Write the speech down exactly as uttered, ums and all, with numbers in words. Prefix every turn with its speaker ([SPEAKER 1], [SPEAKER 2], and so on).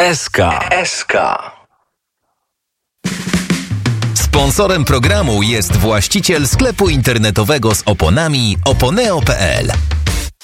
[SPEAKER 1] S K.
[SPEAKER 2] S K.
[SPEAKER 3] Sponsorem programu jest właściciel sklepu internetowego z oponami oponeo kropka p l.